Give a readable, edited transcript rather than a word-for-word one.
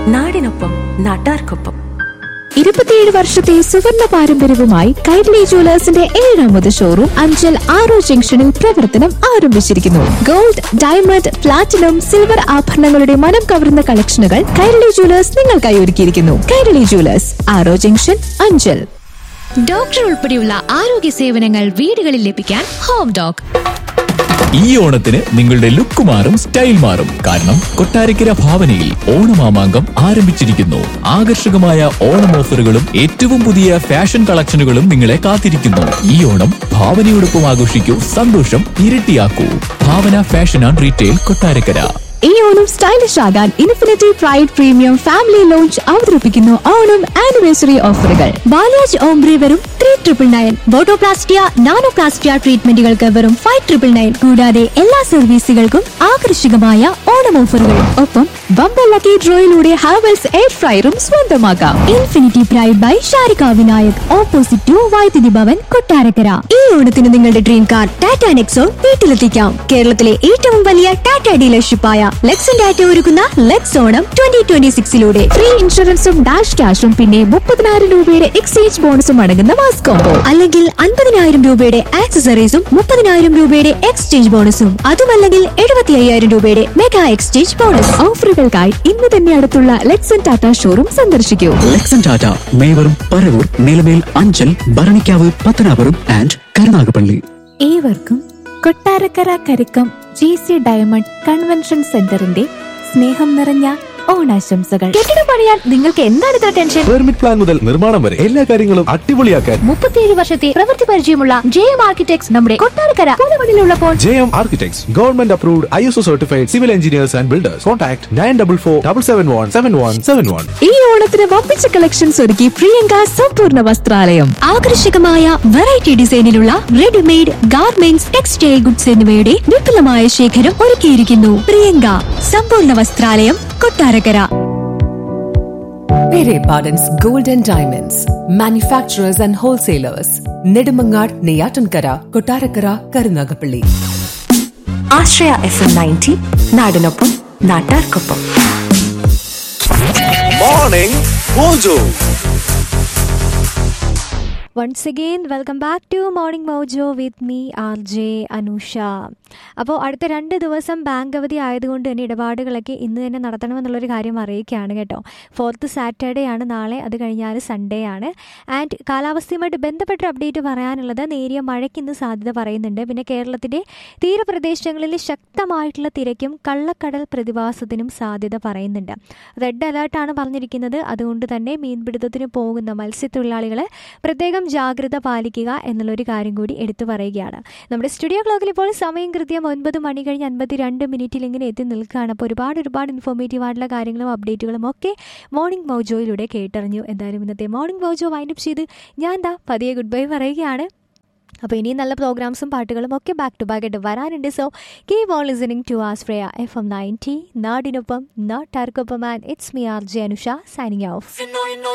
നാടിനൊപ്പം നാട്ടാർക്കൊപ്പം. 27 വർഷത്തെ സുവർണ പാരമ്പര്യവുമായി കൈരളി ജുവലേഴ്സിന്റെ 7ാമത് ഷോറൂം അഞ്ചൽ ആറോ ജംഗ്ഷനിൽ പ്രവർത്തനം ആരംഭിച്ചിരിക്കുന്നു. ഗോൾഡ്, ഡയമണ്ട്, പ്ലാറ്റിനം, സിൽവർ ആഭരണങ്ങളുടെ മനം കവർന്ന കളക്ഷനുകൾ കൈരളി ജുവലേഴ്സ് നിങ്ങൾക്കായി ഒരുക്കിയിരിക്കുന്നു. കൈരളി ജുവലേഴ്സ്, ആറോ ജംഗ്ഷൻ, അഞ്ചൽ. ഡോക്ടർ ഉൾപ്പെടെയുള്ള ആരോഗ്യ സേവനങ്ങൾ വീടുകളിൽ ലഭിക്കാൻ ഹോം ഡോക്. ഈ ഓണത്തിന് നിങ്ങളുടെ ലുക്ക് മാറും, സ്റ്റൈൽ മാറും. കാരണം കൊട്ടാരക്കര ഭാവനയിൽ ഓണമാമാങ്കം ആരംഭിച്ചിരിക്കുന്നു. ആകർഷകമായ ഓണം ഓഫറുകളും ഏറ്റവും പുതിയ ഫാഷൻ കളക്ഷനുകളും നിങ്ങളെ കാത്തിരിക്കുന്നു. ഈ ഓണം ഭാവനയോടൊപ്പം ആഘോഷിക്കൂ, സന്തോഷം ഇരട്ടിയാക്കൂ. ഭാവന ഫാഷൻ ആൻഡ് റീറ്റെയിൽ, കൊട്ടാരക്കര. ഈ ഓണം സ്റ്റൈലിഷ് ആകാൻ infinity pride premium family launch അവതരിപ്പിക്കുന്നു ഓണം ആനിവേഴ്സറി ഓഫറുകൾ. ബാലാജ് ഓംബ്രി വെറും 3,999, ബോട്ടോപ്ലാസ്റ്റിയ, നാനോപ്ലാസ്റ്റിയ ട്രീറ്റ്മെന്റുകൾക്ക് വെറും 5,999. കൂടാതെ എല്ലാ സർവീസുകൾക്കും ആകർഷകമായ ഓണം ഓഫറുകൾ. ഒപ്പം ബമ്പർ ലക്കി ഡ്രോയിലൂടെ ഹാവൽസ് എയർ ഫ്രയറും സ്വന്തമാക്കാം. Infinity pride by Sharika Vinayak, opposite to വൈദ്യുതി ഭവൻ, കൊട്ടാരക്കര. ഈ ഓണത്തിന് നിങ്ങളുടെ ഡ്രീം കാർ ടാറ്റ നെക്സോൺ വീട്ടിലെത്തിക്കാം. കേരളത്തിലെ ഏറ്റവും വലിയ ടാറ്റ ഡീലർഷിപ്പായ ലെക്സൺ ടാറ്റ ഒരുക്കുന്ന ലെക്സ് ഓണം 2026 ഫ്രീ ഇൻഷുറൻസും ഡാഷ് ക്യാഷും പിന്നെ 30,000 രൂപയുടെ എക്സ്ചേഞ്ച് ബോണസും അടങ്ങുന്ന മാസ് കോംബോ. അല്ലെങ്കിൽ 50,000 രൂപയുടെ ആക്സസറീസും 30,000 രൂപയുടെ എക്സ്ചേഞ്ച് ബോണസും. അതുമല്ലെങ്കിൽ 75,000 രൂപയുടെ മെഗാ എക്സ്ചേഞ്ച് ബോണസ്. ഓഫറുകൾക്കായി ഇന്ന് തന്നെ അടുത്തുള്ള ലെക്സൺ ടാറ്റ ഷോറൂം സന്ദർശിക്കൂ. ലെക്സൺ ടാറ്റ, മേവറും, പരവൂർ, നിലമേൽ, അഞ്ചൽ, ഭരണിക്കാവ്, പത്തനാപുരം ആൻഡ് കരുനാഗപ്പള്ളി. ഏവർക്കും Kottarakkara Karikkam GC diamond convention സെന്ററിന്റെ സ്നേഹം നിറഞ്ഞ ഓണാശംസകൾ. കെട്ടിടം പണിയാൻ നിങ്ങൾക്ക് എന്താണ് ഇത്ര ടെൻഷൻ? പെർമിറ്റ് പ്ലാൻ മുതൽ നിർമ്മാണം വരെ എല്ലാ കാര്യങ്ങളും അടിപൊളിയാക്കാൻ 37 വർഷത്തെ പ്രവൃത്തി പരിചയമുള്ള JM ആർക്കിടെക്ട്സ് നമ്മുടെ Kottarakkara പുതുമണിലുള്ളപ്പോൾ. JM Architects, Government Approved, ISO Certified Civil Engineers and Builders. Contact 9447717171. ഈ ഓണത്തിന് വമ്പിച്ച കളക്ഷൻസ് ഒരുക്കി പ്രിയങ്ക സമ്പൂർണ്ണ വസ്ത്രാലയം. ആകർഷകമായ variety ഡിസൈനിലുള്ള readymade garments, textile goods എന്നിവയുടെ വിപുലമായ ശേഖരം ഒരുക്കിയിരിക്കുന്നു. പ്രിയങ്ക സമ്പൂർണ്ണ വസ്ത്രാലയം, Kottarakkara. Pere Pardon's Gold and Diamonds, manufacturers and wholesalers. Nedumangad, Neyatankara, Kottarakara, Karunagapalli. Ashraya FM 90 നാടിനൊപ്പം നാട്ടാർക്കൊപ്പം. Morning mojo. Once again, welcome back to Morning Mojo with me, RJ Anusha. അപ്പോൾ അടുത്ത 2 ദിവസം ബാങ്ക് അവധി ആയതുകൊണ്ട് തന്നെ ഇടപാടുകളൊക്കെ ഇന്ന് തന്നെ നടത്തണമെന്നുള്ളൊരു കാര്യം അറിയിക്കുകയാണ് കേട്ടോ. 4th സാറ്റർഡേ ആണ് നാളെ, അത് കഴിഞ്ഞാൽ സൺഡേ ആണ്. ആൻഡ് കാലാവസ്ഥയുമായിട്ട് ബന്ധപ്പെട്ട അപ്ഡേറ്റ് പറയാനുള്ളത്, നേരിയ മഴയ്ക്ക് ഇന്ന് സാധ്യത പറയുന്നുണ്ട്. പിന്നെ കേരളത്തിൻ്റെ തീരപ്രദേശങ്ങളിൽ ശക്തമായിട്ടുള്ള തിരക്കും കള്ളക്കടൽ പ്രതിഭാസത്തിനും സാധ്യത പറയുന്നുണ്ട്. റെഡ് അലേർട്ടാണ് പറഞ്ഞിരിക്കുന്നത്. അതുകൊണ്ട് തന്നെ മീൻപിടുത്തത്തിന് പോകുന്ന മത്സ്യത്തൊഴിലാളികൾ പ്രത്യേകം ജാഗ്രത പാലിക്കുക എന്നുള്ളൊരു കാര്യം കൂടി എടുത്തു പറയുകയാണ്. നമ്മുടെ സ്റ്റുഡിയോ ക്ലോക്കിൽ ഇപ്പോൾ സമയം കൃത്യം 9 മണി കഴിഞ്ഞ് 52 ഇങ്ങനെ എത്തി നിൽക്കുകയാണ്. അപ്പോൾ ഒരുപാട് ഇൻഫോർമേറ്റീവ് ആയിട്ടുള്ള കാര്യങ്ങളും അപ്ഡേറ്റുകളും ഒക്കെ മോർണിംഗ് മോജോയിലൂടെ കേട്ടറിഞ്ഞു. എന്തായാലും ഇന്നത്തെ മോർണിംഗ് മോജോ വൈൻഡപ്പ് ചെയ്ത് ഞാൻ പതിയെ ഗുഡ് ബൈ പറയുകയാണ്. അപ്പോൾ ഇനിയും നല്ല പ്രോഗ്രാംസും പാട്ടുകളും ഒക്കെ ബാക്ക് ടു ബാക്ക് ആയിട്ട് വരാനുണ്ട്. So keep on listening to Ashraya FM 90 നാടിനൊപ്പം നാട്ടാർക്കൊപ്പം. And it's me RJ Anusha signing off.